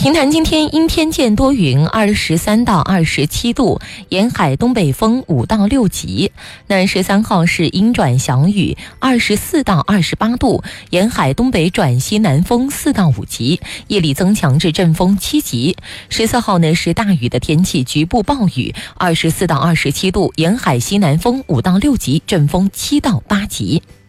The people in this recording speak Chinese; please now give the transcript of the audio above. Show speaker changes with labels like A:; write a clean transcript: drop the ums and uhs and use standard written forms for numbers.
A: 平潭今天阴天见多云，23到27度，沿海东北风5到6级。那13号是阴转小雨，24到28度，沿海东北转西南风4到5级，夜里增强至阵风7级。14号呢是大雨的天气，局部暴雨，24到27度，沿海西南风5到6级，阵风7到8级。